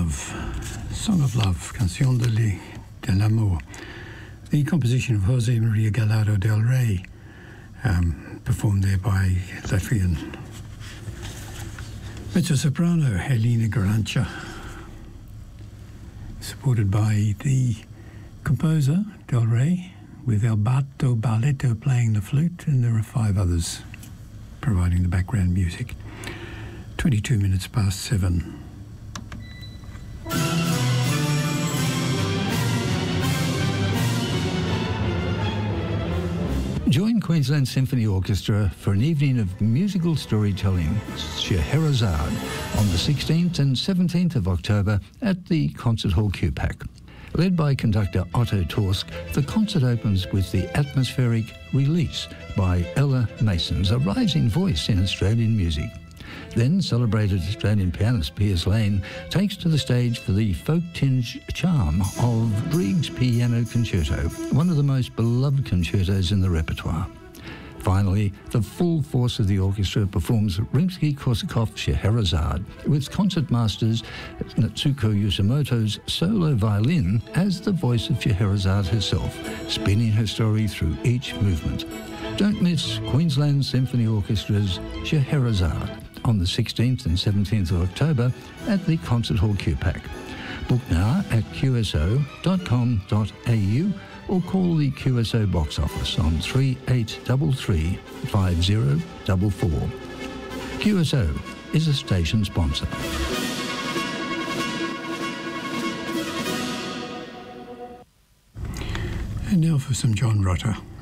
Song of Love, Canción del Amor, the composition of Jose Maria Gallardo del Rey, performed there by Latvian mezzo-soprano Helena Garancha, supported by the composer Del Rey, with Alberto Barletto playing the flute, and there are 5 others providing the background music. 22 minutes past 7. Join Queensland Symphony Orchestra for an evening of musical storytelling, Scheherazade, on the 16th and 17th of October at the Concert Hall QPAC. Led by conductor Otto Torsk, the concert opens with the atmospheric Release by Ella Masons, a rising voice in Australian music. Then celebrated Australian pianist Piers Lane takes to the stage for the folk-tinged charm of Grieg's Piano Concerto, one of the most beloved concertos in the repertoire. Finally, the full force of the orchestra performs Rimsky-Korsakoff's Scheherazade, with concertmasters Natsuko Yoshimoto's solo violin as the voice of Scheherazade herself, spinning her story through each movement. Don't miss Queensland Symphony Orchestra's Scheherazade on the 16th and 17th of October at the Concert Hall QPAC. Book now at qso.com.au or call the QSO box office on 3833 5044. QSO is a station sponsor. And now for some John Rutter.